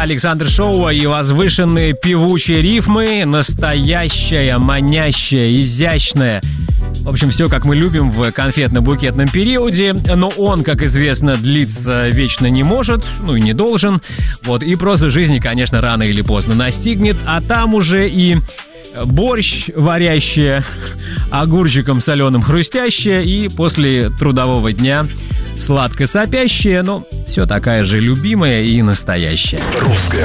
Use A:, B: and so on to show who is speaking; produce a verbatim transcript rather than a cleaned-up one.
A: Александр Шоуа и возвышенные певучие рифмы. Настоящая, манящая, изящная. В общем, все, как мы любим в конфетно-букетном периоде. Но он, как известно, длиться вечно не может, ну и не должен. Вот, и просто жизни, конечно, рано или поздно настигнет. А там уже и борщ варящее, огурчиком соленым хрустящее, и после трудового дня сладко сопящее, но все такая же любимая и настоящая.
B: Русское